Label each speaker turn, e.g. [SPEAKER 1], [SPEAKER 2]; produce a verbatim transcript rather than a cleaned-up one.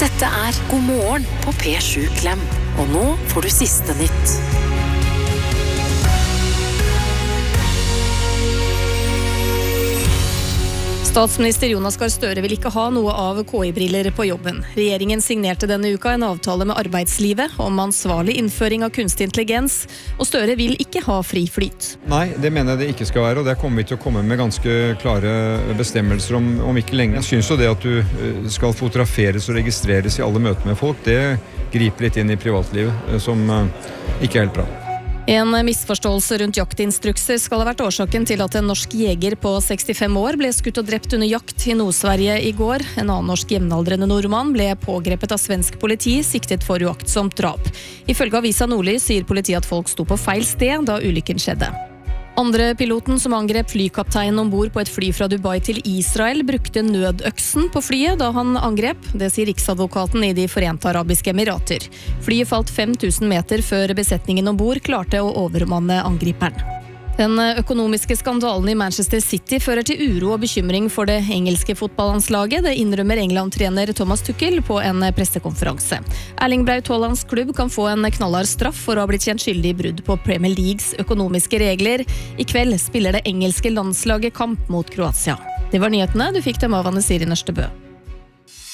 [SPEAKER 1] Dette er God morgen på P sju Klem. Og nå får du siste nytt.
[SPEAKER 2] Statsminister Jonas Gahr Støre vil ikke ha noe av K I-briller på jobben. Regjeringen signerte denne uka en avtale med arbeidslivet om ansvarlig innføring av kunstig intelligens, og Støre vil ikke ha fri flyt.
[SPEAKER 3] Nei, det mener jeg det ikke skal være, og det kommer vi til å komme med ganske klare bestemmelser om, om ikke lenge. Jeg synes jo det at du skal fotograferes og registreres i alle møter med folk, det griper litt inn i privatlivet, som ikke er helt bra.
[SPEAKER 2] En misforståelse rundt jaktinstrukser skal ha vært årsaken til at en norsk jeger på sekstifem år ble skutt og drept under jakt i Nord-Sverige i går. En annen norsk jevnaldrende nordmann ble pågrepet av svensk politi, siktet for uaktsomt drap. Ifølge avisa Nordlys sier politiet at folk sto på feil sted da ulykken skjedde. Andre piloten som angrep flykapteinen ombord på et fly fra Dubai til Israel brukte nødøksen på flyet da han angrep. Det sier riksadvokaten i de Forente Arabiske Emirater. Flyet falt fem tusen meter før besetningen ombord klarte å overmanne angriperen. Den økonomiske skandalen i Manchester City fører til uro og bekymring for det engelske fotballandslaget. Det innrømmer England-trener Thomas Tuchel på en pressekonferanse. Erling Braut Haalands klubb kan få en knallhard straff for å ha blitt kjent skyldig i brudd på Premier Leagues økonomiske regler. I kveld spiller det engelske landslaget kamp mot Kroatia. Det var nyhetene, du fikk dem av Anne Siri Nørstebø.